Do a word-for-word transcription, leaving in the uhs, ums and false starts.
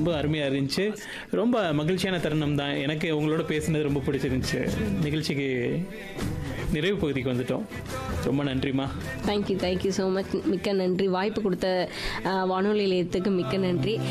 ரொம்ப அருமையாக இருந்துச்சு. ரொம்ப மகிழ்ச்சியான தருணம் தான். எனக்கு உங்களோட பேசுனது ரொம்ப பிடிச்சிருந்துச்சு. நிகழ்ச்சிக்கு நிறைவு பகுதிக்கு வந்துட்டோம். ரொம்ப நன்றிம்மா. Thank you thank you so much. மிக்க நன்றி. வாய்ப்பு கொடுத்த அஹ், வானொலி நிலையத்துக்கு மிக்க நன்றி.